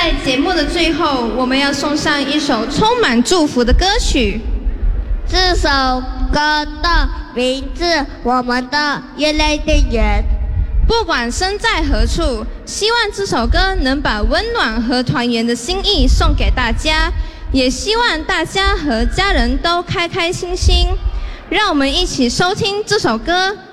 在节目的最后，我们要送上一首充满祝福的歌曲。 这首歌的名字《我们的月亮电源》。 不管身在何处，希望这首歌能把温暖和团圆的心意送给大家，也希望大家和家人都开开心心。让我们一起收听这首歌。